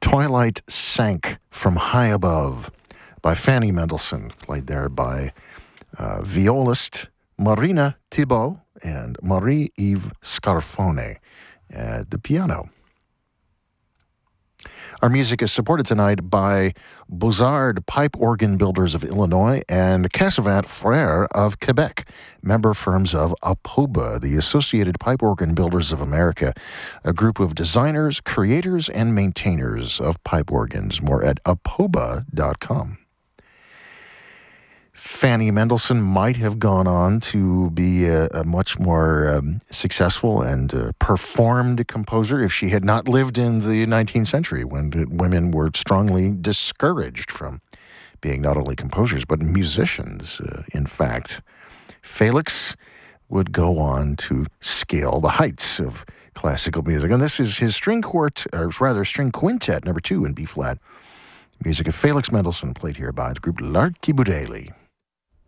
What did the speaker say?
Twilight Sank from High Above by Fanny Mendelssohn, played there by violist Marina Thibault and Marie-Yves Scarfone at the piano. Our music is supported tonight by Bozard Pipe Organ Builders of Illinois and Casavant Frères of Quebec, member firms of APOBA, the Associated Pipe Organ Builders of America, a group of designers, creators, and maintainers of pipe organs. More at apoba.com. Fanny Mendelssohn might have gone on to be a much more successful and performed composer if she had not lived in the 19th century, when women were strongly discouraged from being not only composers but musicians. In fact, Felix would go on to scale the heights of classical music. And this is his string quintet, number 2 in B-flat. Music of Felix Mendelssohn, played here by the group L'Archibaldeli.